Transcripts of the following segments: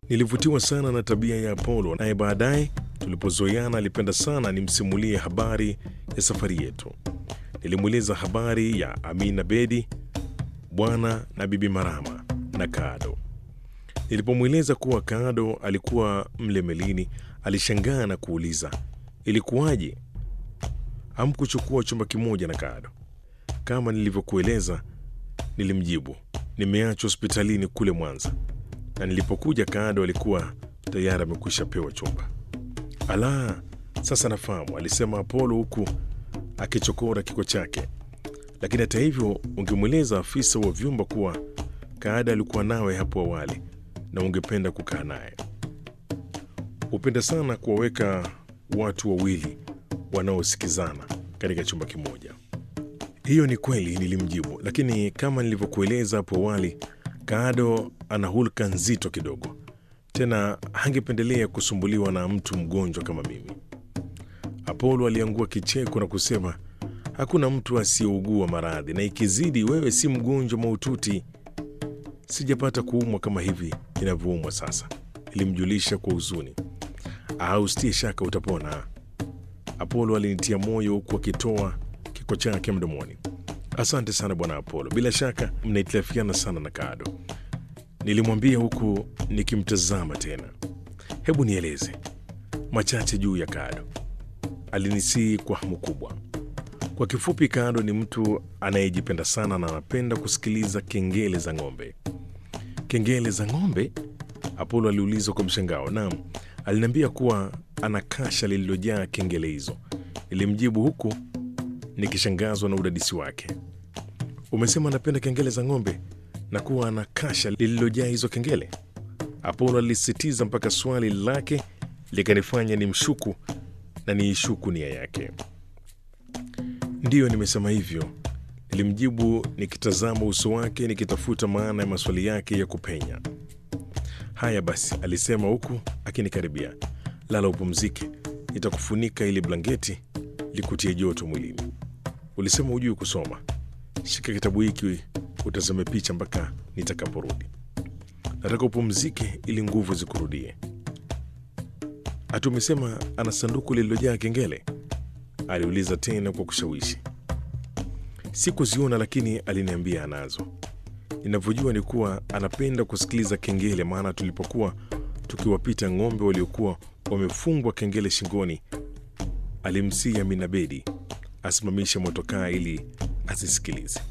Nilivutiwa sana na tabia ya Apollo, naye baadaye tulipozoeana alipenda sana nimsimulie habari ya safari yetu. Nilimweleza habari ya Amina Bedi, Bwana na Bibi Marama na Kaado. Nilipomweleza kuwa Kaado alikuwa mle melini, alishangaa na kuuliza, ilikuwaje hamkuchukua chumba kimoja na Kaado? Kama nilivyokueleza, nilimjibu, nimeachwa hospitalini kule Mwanza, na nilipokuja Kaado alikuwa tayari amekwisha pewa chumba. Ala, sasa nafahamu, alisema Apollo huku akichokora kiko chake. Lakini hata hivyo ungemweleza afisa wa vyumba kuwa Kaado alikuwa nawe hapo awali na ungependa kukaa naye. Hupenda sana kuwaweka watu wawili wanaosikizana katika chumba kimoja. Hiyo ni kweli, nilimjibu, lakini kama nilivyokueleza hapo awali, Kaado ana hulka nzito kidogo. Tena hangependelea kusumbuliwa na mtu mgonjwa kama mimi. Apollo aliangua kicheko na kusema, hakuna mtu asiyeugua maradhi, na ikizidi wewe si mgonjwa mahututi. Sijapata kuumwa kama hivi ninavyoumwa sasa, ilimjulisha kwa huzuni. Usitie shaka utapona. Apollo alinitia moyo huku akitoa kiko chake mdomoni. Asante sana bwana Apollo, bila shaka mnaitilafiana sana na Kaado, nilimwambia huku nikimtazama tena. Hebu nieleze machache juu ya Kaado, alinisii kwa hamu kubwa. Kwa kifupi, Kaado ni mtu anayejipenda sana na anapenda kusikiliza kengele za ng'ombe. Kengele za ng'ombe? Apollo aliuliza kwa mshangao. Naam, aliniambia kuwa ana kasha lililojaa kengele hizo, nilimjibu huku nikishangazwa na udadisi wake. Umesema anapenda kengele za ng'ombe na kuwa ana kasha lililojaa hizo kengele? Apollo alisisitiza mpaka swali lake likanifanya nimshuku na niishuku nia yake. Ndiyo, nimesema hivyo, nilimjibu nikitazama uso wake nikitafuta maana ya maswali yake ya kupenya. Haya basi, alisema huku akinikaribia, lala upumzike, nitakufunika ili blanketi likutie joto mwilini. Ulisema hujui kusoma, shika kitabu hiki utazame picha mpaka nitakaporudi. Nataka upumzike ili nguvu zikurudie. Ati umesema ana sanduku lililojaa kengele? Aliuliza tena kwa kushawishi. Sikuziona, lakini aliniambia anazo. Ninavyojua ni kuwa anapenda kusikiliza kengele, maana tulipokuwa tukiwapita ng'ombe waliokuwa wamefungwa kengele shingoni, alimsihi Amina Bedi asimamishe motokaa ili asisikilize.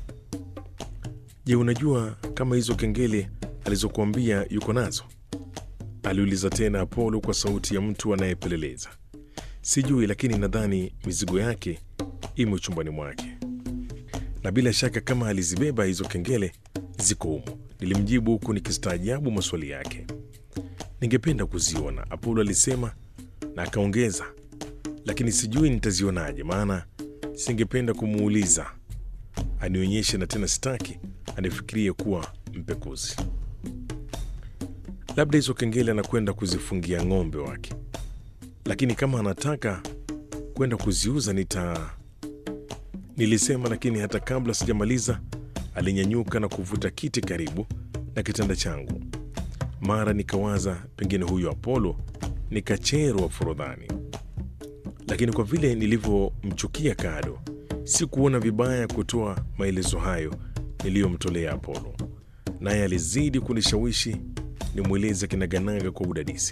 Je, unajua kama hizo kengele alizokuambia yuko nazo? Aliuliza tena Apollo kwa sauti ya mtu anayepeleleza. Sijui, lakini nadhani mizigo yake imo chumbani mwake, na bila shaka kama alizibeba hizo kengele ziko humo, nilimjibu huku nikistaajabu maswali yake. Ningependa kuziona, Apollo alisema, na akaongeza, lakini sijui nitazionaje, maana singependa kumuuliza anionyeshe, na tena sitaki anifikirie kuwa mpekuzi. Labda hizo kengele anakwenda kuzifungia ng'ombe wake, lakini kama anataka kwenda kuziuza nilisema, lakini hata kabla sijamaliza alinyanyuka na kuvuta kiti karibu na kitanda changu. Mara nikawaza pengine huyo Apollo ni kachero wa Forodhani, lakini kwa vile nilivyomchukia Kaado, sikuona vibaya kutoa maelezo hayo niliyomtolea Apollo, naye alizidi kunishawishi nimweleze kinaganaga kwa udadisi.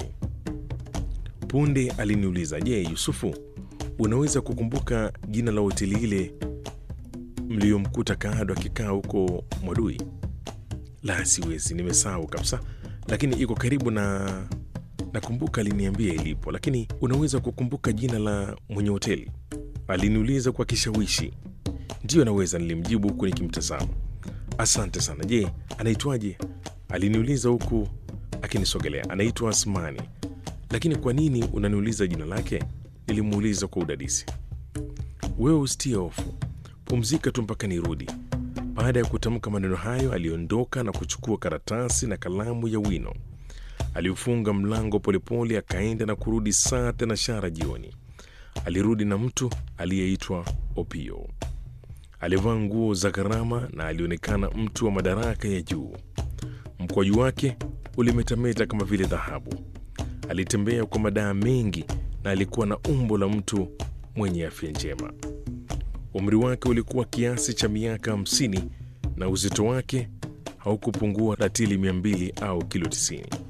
Punde aliniuliza, je, Yusufu, unaweza kukumbuka jina la hoteli ile mliyomkuta Kaado akikaa huko Mwadui? La, siwezi, nimesahau kabisa, lakini iko karibu na nakumbuka aliniambia ilipo. Lakini unaweza kukumbuka jina la mwenye hoteli? Aliniuliza kwa kishawishi. Ndiyo naweza, nilimjibu huku nikimtazama. Asante sana. Je, anaitwaje? Aliniuliza huku akinisogelea. Anaitwa Asmani. Lakini kwa nini unaniuliza jina lake? Nilimuuliza kwa udadisi. Wewe usitie hofu, pumzika tu mpaka nirudi. Baada ya kutamka maneno hayo, aliondoka na kuchukua karatasi na kalamu ya wino. Aliufunga mlango polepole, akaenda na kurudi saa thenashara jioni. Alirudi na mtu aliyeitwa Opio. Alivaa nguo za gharama na alionekana mtu wa madaraka ya juu. Mkwaju wake ulimetameta kama vile dhahabu. Alitembea kwa madaa mengi na alikuwa na umbo la mtu mwenye afya njema. Umri wake ulikuwa kiasi cha miaka 50 na uzito wake haukupungua ratili 200 au kilo 90.